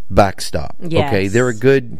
backstop. Yes. Okay, they're a good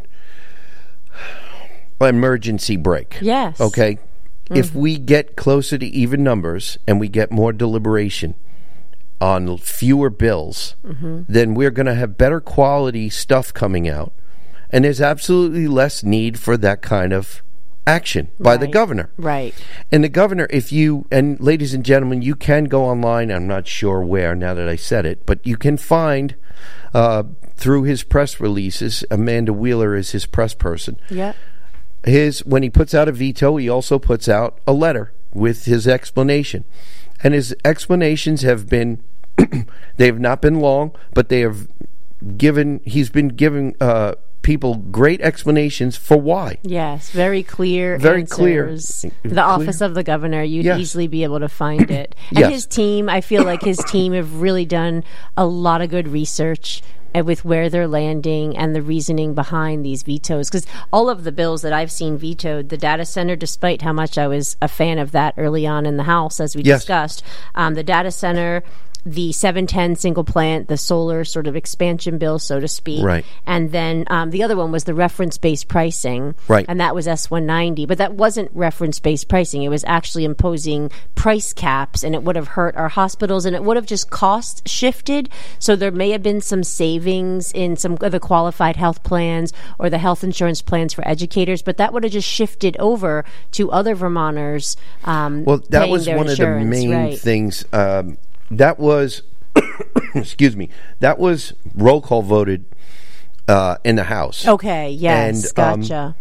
emergency brake. Yes. Okay, if we get closer to even numbers and we get more deliberation on fewer bills, then we're going to have better quality stuff coming out, and there's absolutely less need for that kind of action by the governor. Right. And the governor, and ladies and gentlemen, you can go online, I'm not sure where now that I said it, but you can find through his press releases, Amanda Wheeler is his press person. Yeah. When he puts out a veto, he also puts out a letter with his explanation. And his explanations have been, they have not been long, but he's been giving people great explanations for why. Yes, very clear answers. The office of the governor, you'd easily be able to find it. And his team, I feel like his team have really done a lot of good research with where they're landing and the reasoning behind these vetoes. Because all of the bills that I've seen vetoed, the data center, despite how much I was a fan of that early on in the House, as we discussed, the data center, the 710 single plant, the solar sort of expansion bill, so to speak. Right. And then the other one was the reference-based pricing. Right. And that was S190. But that wasn't reference-based pricing. It was actually imposing price caps, and it would have hurt our hospitals, and it would have just cost shifted. So there may have been some savings in some of the qualified health plans or the health insurance plans for educators, but that would have just shifted over to other Vermonters well, that was one of the main things. That was, excuse me, that was roll call voted in the House. Okay, yes, and, gotcha.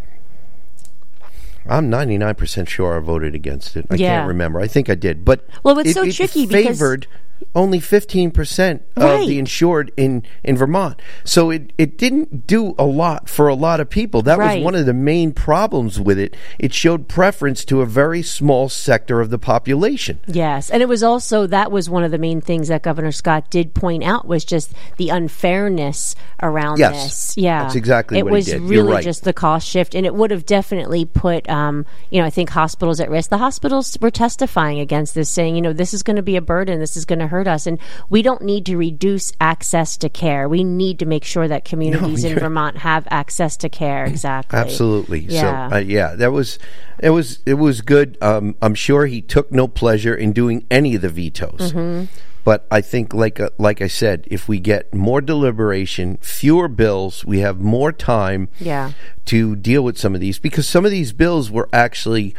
I'm 99% sure I voted against it. I can't remember. I think I did. But it's so tricky because favored only 15% of the insured in Vermont. So it didn't do a lot for a lot of people. That was one of the main problems with it. It showed preference to a very small sector of the population. Yes, and it was also, that was one of the main things that Governor Scott did point out, was just the unfairness around this. Yeah, that's exactly what he did. It was really just the cost shift, and it would have definitely put, I think hospitals at risk. The hospitals were testifying against this, saying, this is going to be a burden, this is going to hurt us, and we don't need to reduce access to care. We need to make sure that communities in Vermont have access to care. Exactly. Absolutely. Yeah. So it was good. I'm sure he took no pleasure in doing any of the vetoes. Mm-hmm. But I think, like I said, if we get more deliberation, fewer bills, we have more time to deal with some of these, because some of these bills were actually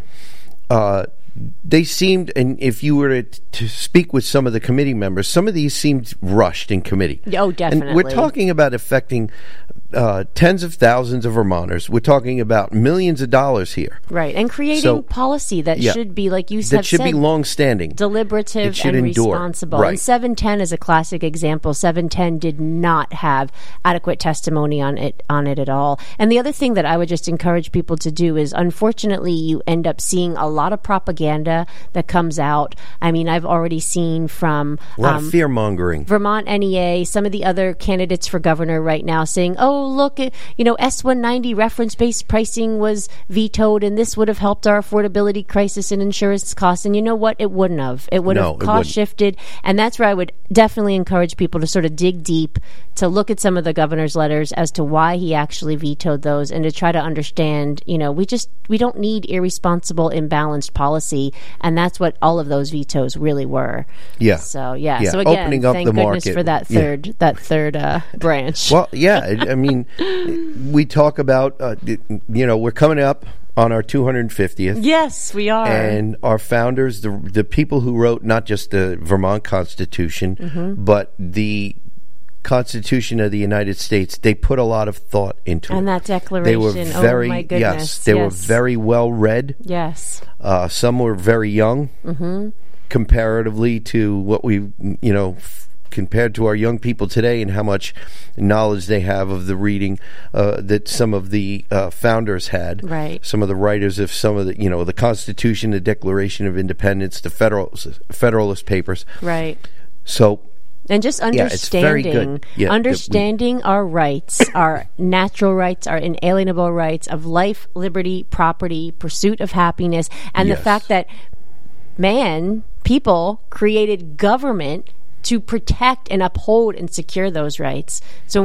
they seemed, and if you were to speak with some of the committee members, some of these seemed rushed in committee. Oh, definitely. And we're talking about affecting tens of thousands of Vermonters. We're talking about millions of dollars here. Right, and creating policy that should be, like you said, that should be long-standing, deliberative and responsible. Right. And 710 is a classic example. 710 did not have adequate testimony on it at all. And the other thing that I would just encourage people to do is, unfortunately, you end up seeing a lot of propaganda that comes out. I mean, I've already seen from a lot of fear-mongering. Vermont NEA, some of the other candidates for governor right now saying, oh, look, S190 reference-based pricing was vetoed, and this would have helped our affordability crisis and insurance costs. And you know what? It wouldn't have. It would have cost-shifted. And that's where I would definitely encourage people to sort of dig deep, to look at some of the governor's letters as to why he actually vetoed those, and to try to understand, we don't need irresponsible, imbalanced policy. And that's what all of those vetoes really were. Yeah. So, So again, opening up thank the goodness market for that third branch. Well, I mean, we talk about, we're coming up on our 250th. Yes, we are. And our founders, the people who wrote not just the Vermont Constitution, but the Constitution of the United States, they put a lot of thought into it. And that declaration, they were very, oh my goodness. They were very well read. Yes. Some were very young, comparatively to what we, compared to our young people today, and how much knowledge they have of the reading that some of the founders had. Right. Some of the writers of some of the, the Constitution, the Declaration of Independence, the Federalist Papers. Right. So. And just understanding, understanding our rights, our natural rights, our inalienable rights of life, liberty, property, pursuit of happiness, and the fact that people created government to protect and uphold and secure those rights. So